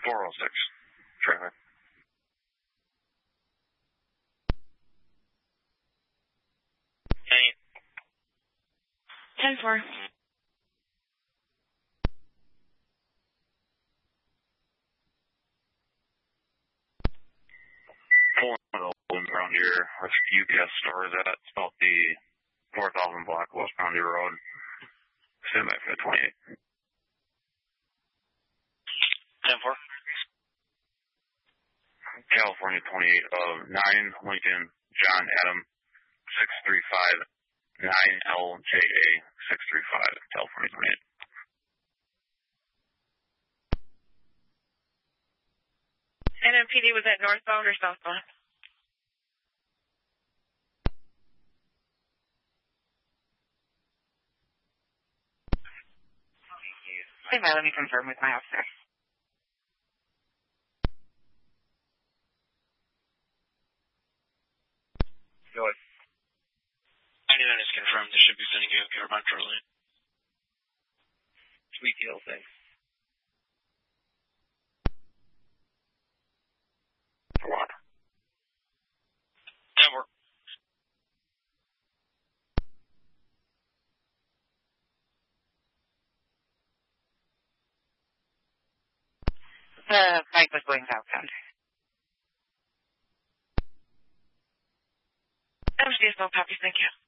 406. Trailer. 10-4. Around here, where the UPS store is at. It's about the 4,000 block West Bounty Road. Stand by for the 28. 10-4. California 28 of 9 Lincoln John Adam 635 9LJA 635 California 28. NMPD, was that northbound or southbound? Hey, let me confirm with my officer. Go ahead. 99 is confirmed. They should be sending you a Caravan shortly. Sweet deal, thanks. What? 10-4. The bike was going southbound. MCSO, copy, thank you.